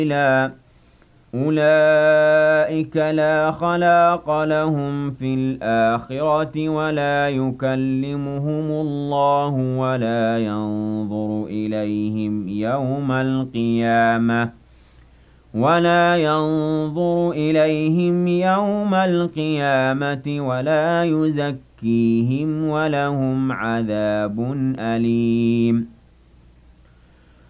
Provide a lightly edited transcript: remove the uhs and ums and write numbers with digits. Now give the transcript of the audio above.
أولئك لا خلاق لهم في الآخرة ولا يكلمهم الله ولا ينظر إليهم يوم القيامة ولا يزكيهم ولهم عذاب أليم